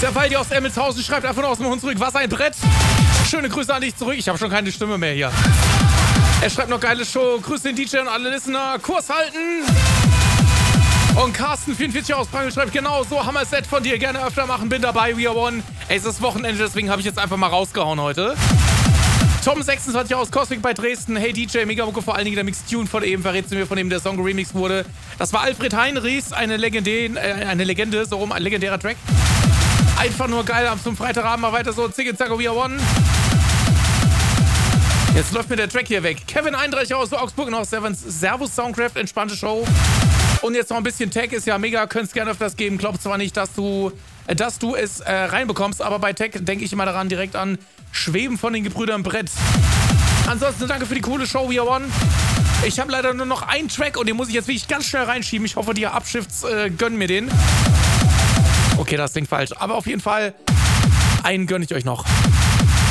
Der Waldi aus Emmelshausen schreibt einfach nur aus dem Hund zurück. Was ein Brett. Schöne Grüße an dich zurück. Ich habe schon keine Stimme mehr hier. Er schreibt noch geile Show. Grüße den DJ und alle Listener. Kurs halten. Und Carsten 44 aus Prangel schreibt, genau so, Hammer-Set von dir, gerne öfter machen, bin dabei, we are one. Ey, es ist Wochenende, deswegen habe ich jetzt einfach mal rausgehauen heute. Tom 26 aus Cosmic bei Dresden, hey DJ, mega Mucke, vor allen Dingen der Mixtune von eben, verrätst du mir, von dem der Song geremixed wurde. Das war Alfred Heinrichs, eine Legende, so rum, ein legendärer Track. Einfach nur geil, zum Freitagabend mal weiter so, Ziggy Zago, we are one. Jetzt läuft mir der Track hier weg. Kevin 31 aus Augsburg, noch Servus Soundcraft, entspannte Show. Und jetzt noch ein bisschen Tag, ist ja mega, könnt's gerne öfters geben. Glaub zwar nicht, dass du es reinbekommst, aber bei Tag denke ich immer daran, direkt an Schweben von den Gebrüdern Brett. Ansonsten danke für die coole Show, We Are One. Ich habe leider nur noch einen Track und den muss ich jetzt wirklich ganz schnell reinschieben. Ich hoffe, die Abschifts gönnen mir den. Okay, das klingt falsch, aber auf jeden Fall einen gönne ich euch noch.